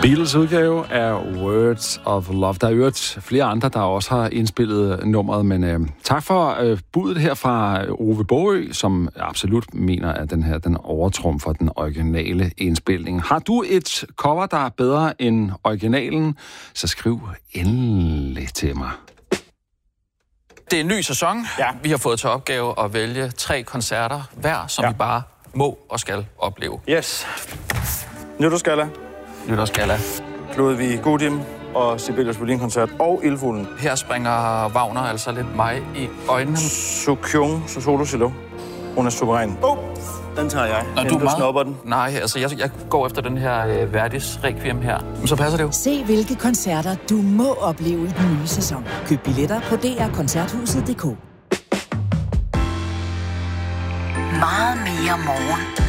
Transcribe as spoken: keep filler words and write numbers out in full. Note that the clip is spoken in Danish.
Beatles udgave af Words of Love. Der er jo flere andre, der også har indspillet nummeret, men øh, tak for øh, budet her fra Ove Bogø, som absolut mener, at den her den overtrumfer den originale indspilning. Har du et cover, der er bedre end originalen, så skriv endelig til mig. Det er en ny sæson. Ja. Vi har fået til opgave at vælge tre koncerter hver, som ja. vi bare må og skal opleve. Yes. Nytårsgalla. Nytårsgalla. Ludvig Gudim og Sibelius Violin-koncert og Ildfuglen. Her springer Wagner altså lidt mig i øjnene. Sukyung Solo Silo. Hun er suveræn. Oh, den tager jeg. Og du, du snupper den. Nej, altså jeg, jeg går efter den her øh, Verdis Requiem her. Men så passer det jo. Se hvilke koncerter du må opleve i den nye sæson. Køb billetter på d r koncerthuset punktum d k. Meget mere morgen.